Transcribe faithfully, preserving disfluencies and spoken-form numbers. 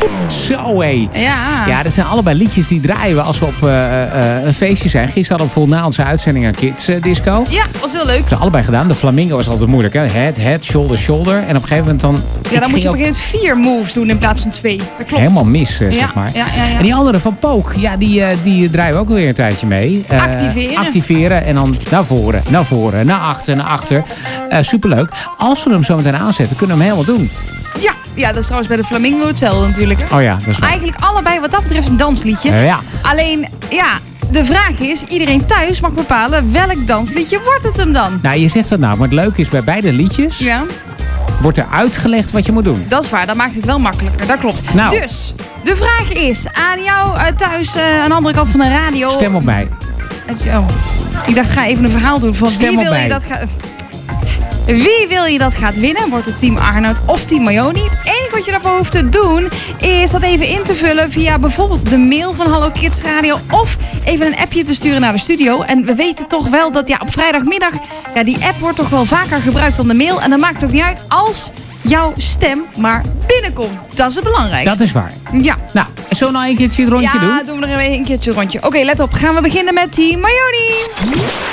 Zo hé. Ja. Ja, dat zijn allebei liedjes die draaien we als we op uh, uh, een feestje zijn. Gisteren hadden we volgens na onze uitzending een Kids uh, Disco. Ja, was heel leuk. Dat is allebei gedaan. De flamingo is altijd moeilijk, hè? Head, head, shoulder, shoulder. En op een gegeven moment dan... Ja, dan moet je op een gegeven moment vier moves doen in plaats van twee. Dat klopt. Helemaal mis, uh, ja, zeg maar. Ja, ja, ja. En die andere van Pook, ja, die, uh, die draaien we ook alweer een tijdje mee. Uh, activeren. Activeren en dan naar voren, naar voren, naar achter, naar achter. Uh, superleuk. Als we hem zo meteen aanzetten, kunnen we hem helemaal doen. Ja, ja, dat is trouwens bij de Flamingo hetzelfde natuurlijk. Oh ja, dat is waar. Eigenlijk allebei wat dat betreft een dansliedje. Uh, ja. Alleen, ja, de vraag is, iedereen thuis mag bepalen welk dansliedje wordt het hem dan? Nou, je zegt dat nou, maar het leuke is bij beide liedjes... Ja. Wordt er uitgelegd wat je moet doen. Dat is waar, dat maakt het wel makkelijker, dat klopt. Nou. Dus, de vraag is aan jou uh, thuis uh, aan de andere kant van de radio... Stem op mij. Oh, ik dacht, ga even een verhaal doen van Stem wie op wil mij. je dat gaat... Wie wil je dat gaat winnen? Wordt het team Arnoud of team Mayoni? Het enige wat je daarvoor hoeft te doen is dat even in te vullen via bijvoorbeeld de mail van Hallo Kids Radio of even een appje te sturen naar de studio. En we weten toch wel dat ja, op vrijdagmiddag, ja, die app wordt toch wel vaker gebruikt dan de mail. En dat maakt ook niet uit als jouw stem maar binnenkomt. Dat is het belangrijkste. Dat is waar. Ja. Nou, zullen we nou een keertje het rondje ja, doen? Ja, doen we er even een keertje het rondje. Oké, let op. Gaan we beginnen met team Mayoni.